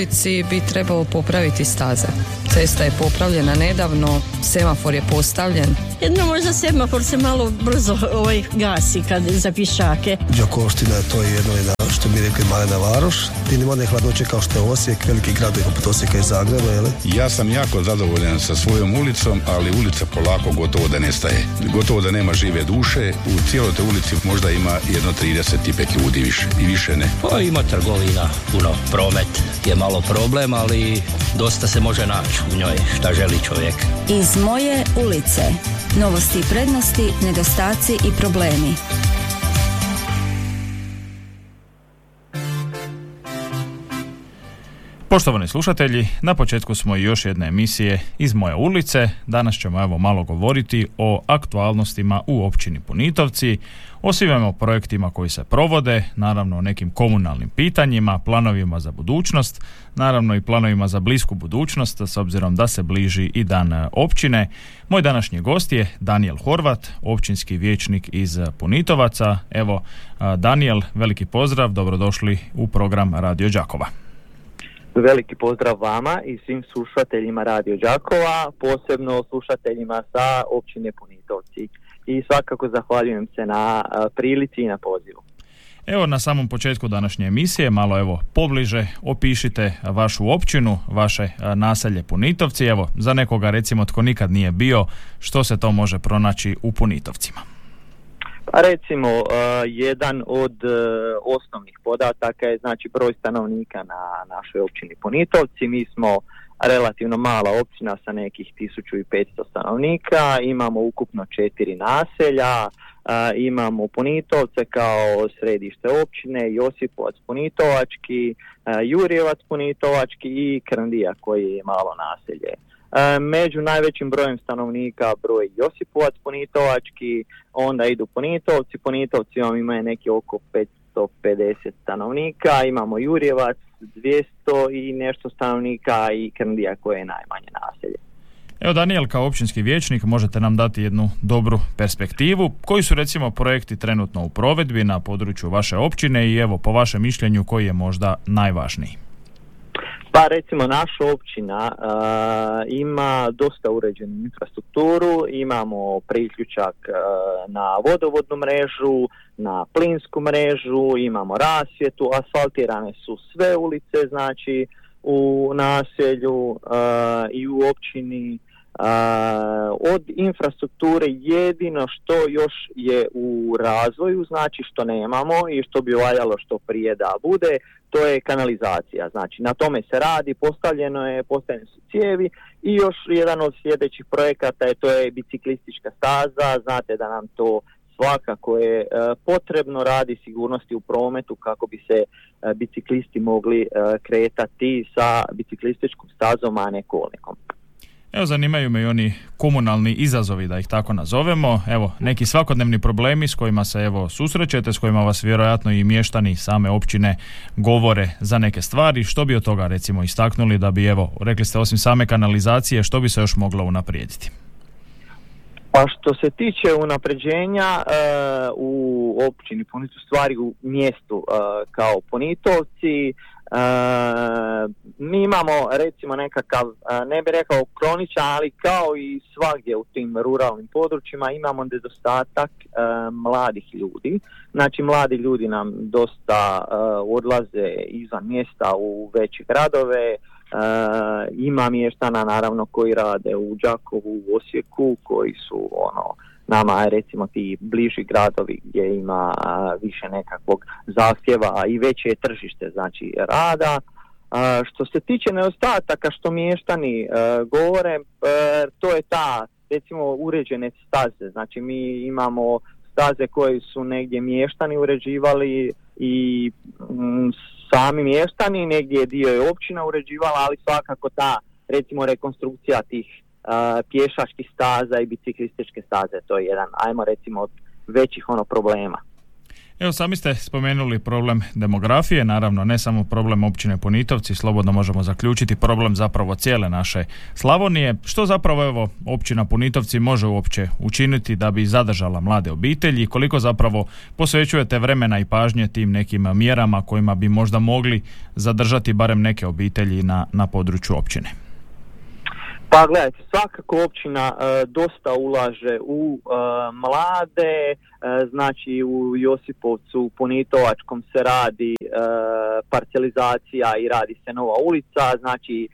ulici bi trebalo popraviti staze. Cesta je popravljena nedavno, semafor je postavljen. Jedno možda semafor se malo brzo gasi kad za pješake. Đakovština, to je jedno što mi rekli malena varoš. Ti nema one hladnoće kao što je Osijek, veliki grad poput Osijeka i Zagreba, jel? Ja sam jako zadovoljan sa svojom ulicom, ali ulica polako gotovo da nestaje. Gotovo da nema žive duše. U cijeloj toj ulici možda ima jedno 35 ljudi više i više ne. Pa ima trgovina, puno, promet je malo problem, ali dosta se može naći u njoj šta želi čovjek. Iz moje ulice. Novosti i prednosti, nedostaci i problemi. Poštovani slušatelji, na početku smo još jedne emisije iz moje ulice. Danas ćemo malo govoriti o aktualnostima u općini Punitovci, o svim projektima koji se provode, naravno o nekim komunalnim pitanjima, planovima za budućnost, naravno i planovima za blisku budućnost, s obzirom da se bliži i dan općine. Moj današnji gost je Danijel Horvat, općinski vijećnik iz Punitovaca. Evo, Danijel, veliki pozdrav, dobrodošli u program Radio Đakova. Veliki pozdrav vama i svim slušateljima Radio Đakova, posebno slušateljima sa općine Punitovci. I svakako zahvaljujem se na prilici i na pozivu. Evo, na samom početku današnje emisije malo pobliže opišite vašu općinu, vaše naselje Punitovci. Evo, za nekoga recimo tko nikad nije bio, što se to može pronaći u Punitovcima? Pa recimo, jedan od osnovnih podataka je znači broj stanovnika na našoj općini Punitovci. Mi smo relativno mala općina sa nekih 1500 stanovnika, imamo ukupno 4 naselja, imamo Punitovce kao središte općine, Josipovac Punitovački, Jurjevac Punitovački i Krndija koji je malo naselje. Među najvećim brojem stanovnika broj Josipovac Punitovački, onda idu Punitovci. Punitovci imaju neki oko 550 stanovnika, imamo Jurjevac 200 i nešto stanovnika i Krndija koje je najmanje naselje. Evo, Danijel, kao općinski vijećnik možete nam dati jednu dobru perspektivu. Koji su recimo projekti trenutno u provedbi na području vaše općine i evo, po vašem mišljenju, koji je možda najvažniji? Pa recimo naša općina ima dosta uređenu infrastrukturu, imamo priključak na vodovodnu mrežu, na plinsku mrežu, imamo rasvjetu, asfaltirane su sve ulice, znači u naselju i u općini. Od infrastrukture jedino što još je u razvoju, znači što nemamo i što bi valjalo što prije da bude, to je kanalizacija. Znači na tome se radi, postavljene su cijevi i još jedan od sljedećih projekata to je biciklistička staza. Znate da nam to svakako je potrebno radi sigurnosti u prometu kako bi se biciklisti mogli kretati sa biciklističkom stazom, a ne kolnikom. Evo, zanimaju me i oni komunalni izazovi, da ih tako nazovemo. Evo, neki svakodnevni problemi s kojima se susrećete, s kojima vas vjerojatno i mještani same općine govore za neke stvari. Što bi od toga recimo istaknuli da bi, rekli ste, osim same kanalizacije, što bi se još moglo unaprijediti? Pa što se tiče unapređenja u općini Punitovci, stvari u mjestu kao Punitovci, mi imamo recimo nekakav, ne bih rekao kroničan, ali kao i svagdje u tim ruralnim područjima imamo nedostatak mladih ljudi. Znači mladi ljudi nam dosta odlaze izvan mjesta u veće gradove. Ima mještana naravno koji rade u Đakovu, u Osijeku, koji su nama recimo ti bliži gradovi gdje ima više nekakvog zahtjeva i veće je tržište znači rada. Što se tiče nedostataka što mještani govore, to je ta recimo uređene staze. Znači mi imamo staze koje su negdje mještani uređivali i sami mještani, negdje dio je općina uređivala, ali svakako ta recimo rekonstrukcija tih pješačkih staza i biciklističke staze, to je jedan, ajmo recimo, od većih problema. Evo, sami ste spomenuli problem demografije, naravno ne samo problem općine Punitovci, slobodno možemo zaključiti problem zapravo cijele naše Slavonije. Što zapravo evo općina Punitovci može uopće učiniti da bi zadržala mlade obitelji? Koliko zapravo posvećujete vremena i pažnje tim nekim mjerama kojima bi možda mogli zadržati barem neke obitelji na području općine? Pa gledajte, svakako općina dosta ulaže u mlade, znači u Josipovcu, u Punitovačkom se radi parcelizacija i radi se nova ulica, znači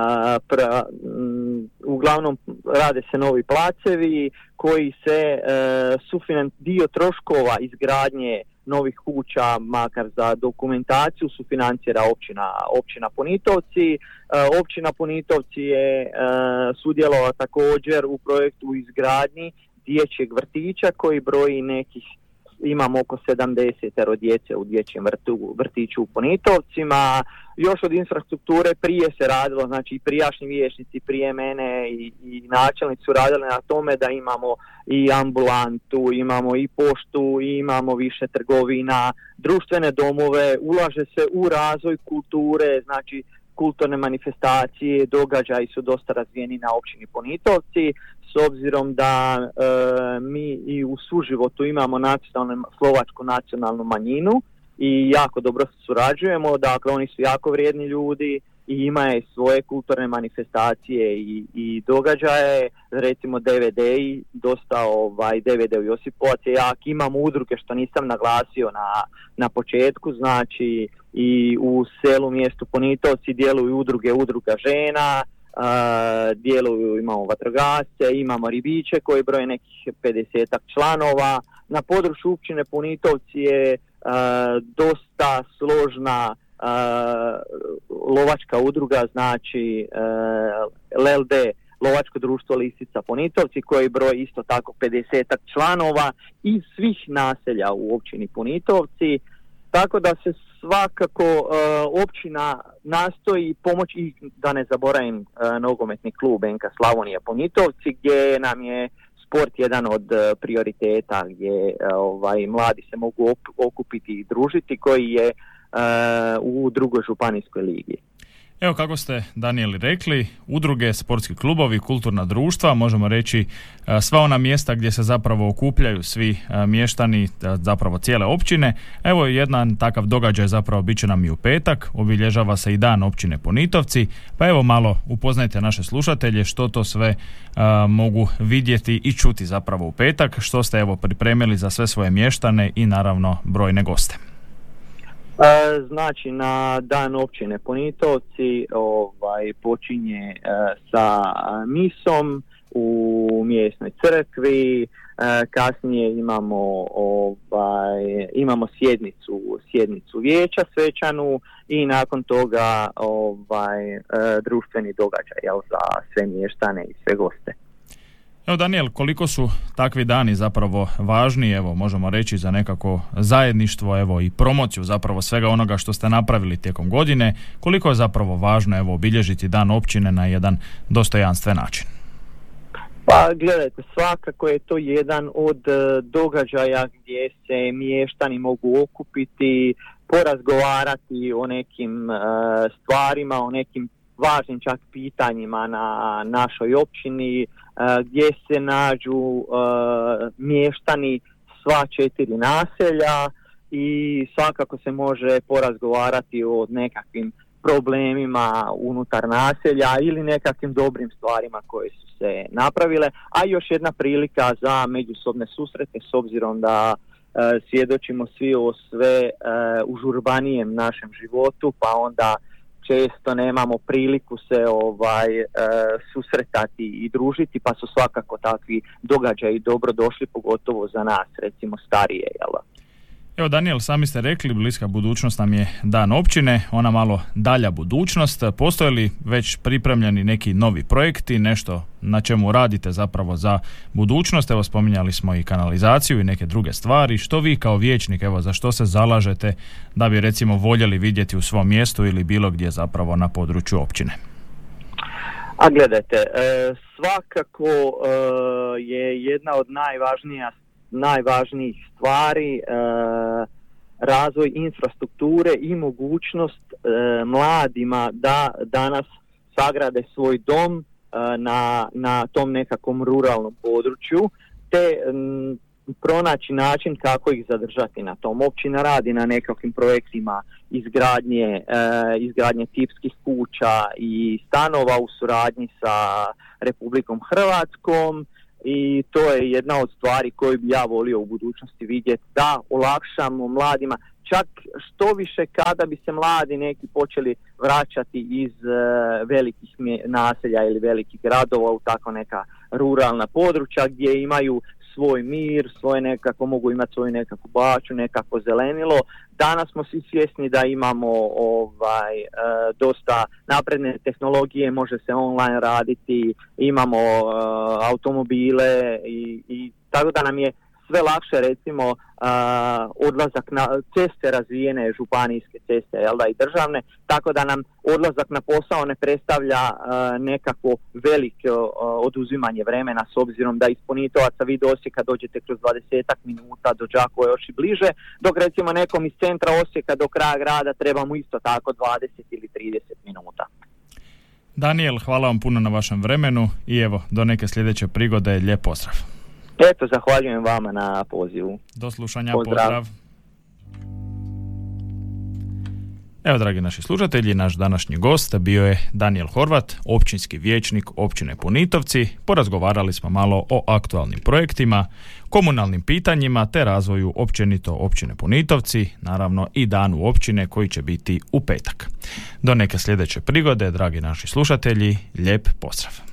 uglavnom rade se novi placevi koji se dio troškova izgradnje novih kuća, makar za dokumentaciju, sufinancira općina Punitovci. Općina Punitovci je sudjelovala također u projektu izgradnji dječjeg vrtića koji broji imamo oko 70 djece u dječjem vrtiću u Punitovcima. Još od infrastrukture prije se radilo, znači i prijašnji vijećnici prije mene i načelnici su radili na tome da imamo i ambulantu, imamo i poštu, imamo više trgovina, društvene domove, ulaže se u razvoj kulture, znači kulturne manifestacije, događaji su dosta razvijeni na općini Punitovci, s obzirom da mi i u suživotu imamo slovačku nacionalnu manjinu i jako dobro surađujemo, dakle oni su jako vrijedni ljudi i imaju svoje kulturne manifestacije i događaje, recimo DVD-i, dosta DVD u Josipovac je jak, imamo udruge što nisam naglasio na početku, znači i u selu mjestu Punitovci djeluju udruga žena, imamo vatrogasce, imamo ribiče koji broje nekih 50 članova. Na području općine Punitovci je dosta složna lovačka udruga, znači LLD, Lovačko društvo Lisica Punitovci, koji broji isto tako 50 članova iz svih naselja u općini Punitovci, tako da se svakako općina nastoji pomoći, i da ne zaboravim nogometni klub NK Slavonija Punitovci, gdje nam je sport jedan od prioriteta, gdje mladi se mogu okupiti i družiti, koji je u drugoj županijskoj ligi. Evo, kako ste, Danijeli, rekli, udruge, sportski klubovi, kulturna društva, možemo reći sva ona mjesta gdje se zapravo okupljaju svi mještani, zapravo cijele općine. Evo, jedan takav događaj zapravo bit će nam i u petak, obilježava se i dan općine Punitovci, pa evo malo upoznajte naše slušatelje što to sve mogu vidjeti i čuti zapravo u petak, što ste evo pripremili za sve svoje mještane i naravno brojne goste. Znači, na dan općine Punitovci počinje sa misom u mjesnoj crkvi, kasnije imamo sjednicu vijeća svečanu i nakon toga društveni događaj za sve mještane i sve goste. Evo, Danijel, koliko su takvi dani zapravo važni, evo možemo reći za nekako zajedništvo, evo i promociju zapravo svega onoga što ste napravili tijekom godine, koliko je zapravo važno evo obilježiti dan općine na jedan dostojanstven način? Pa gledajte, svakako je to jedan od događaja gdje se mještani mogu okupiti, porazgovarati o nekim stvarima, o nekim važnim čak pitanjima na našoj općini, gdje se nađu mještani sva 4 naselja i svakako se može porazgovarati o nekakvim problemima unutar naselja ili nekakvim dobrim stvarima koje su se napravile, a još jedna prilika za međusobne susrete s obzirom da svjedočimo svi o sve užurbanijem našem životu, pa onda često nemamo priliku se susretati i družiti, pa su svakako takvi događaji dobro došli, pogotovo za nas, recimo starije, jel? Evo, Danijel, sami ste rekli, bliska budućnost nam je dan općine, ona malo dalja budućnost. Postoje li već pripremljeni neki novi projekti, nešto na čemu radite zapravo za budućnost? Evo, spominjali smo i kanalizaciju i neke druge stvari. Što vi kao vijećnik, evo, za što se zalažete da bi recimo voljeli vidjeti u svom mjestu ili bilo gdje zapravo na području općine? A gledajte, svakako je jedna od najvažnijih stvari razvoj infrastrukture i mogućnost mladima da danas sagrade svoj dom na tom nekakvom ruralnom području, te pronaći način kako ih zadržati na tom. Općina radi na nekakvim projektima izgradnje tipskih kuća i stanova u suradnji sa Republikom Hrvatskom, i to je jedna od stvari koju bi ja volio u budućnosti vidjeti, da olakšamo mladima, čak što više kada bi se mladi neki počeli vraćati iz velikih naselja ili velikih gradova u tako neka ruralna područja gdje imaju svoj mir, mogu imati svoju nekakvu baču, nekako zelenilo. Danas smo svi svjesni da imamo dosta napredne tehnologije, može se online raditi, imamo automobile i tako da nam je sve lakše, recimo odlazak na ceste razvijene, županijske ceste, i državne, tako da nam odlazak na posao ne predstavlja nekako veliko oduzimanje vremena, s obzirom da iz Punitovaca vi do Osijeka dođete kroz 20 minuta, do Đakova još i bliže, dok recimo nekom iz centra Osijeka do kraja grada treba mu isto tako 20 ili 30 minuta. Daniel, hvala vam puno na vašem vremenu i evo, do neke sljedeće prigode, lijep pozdrav. Eto, zahvaljujem vama na pozivu. Do slušanja, pozdrav. Evo, dragi naši slušatelji, naš današnji gost bio je Danijel Horvat, općinski vijećnik općine Punitovci. Porazgovarali smo malo o aktualnim projektima, komunalnim pitanjima te razvoju općenito općine Punitovci, naravno i danu općine koji će biti u petak. Do neke sljedeće prigode, dragi naši slušatelji, lijep pozdrav.